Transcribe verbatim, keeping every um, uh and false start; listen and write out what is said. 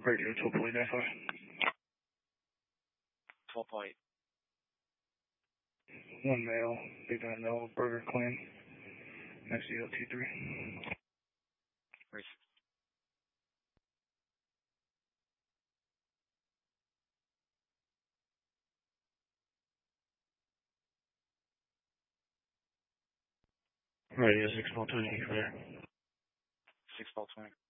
Radio twelve point nine five. twelve point. One male, Big Nine Male, Burger Clean, S E L T three. Great. Radio six ball twenty, clear. six ball twenty.